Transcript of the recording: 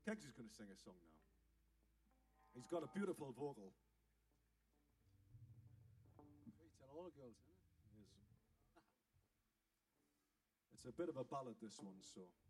Kegs is going to sing a song now. He's got a beautiful vocal. You tell all the girls, isn't it? Yes. It's a bit of a ballad, this one, so...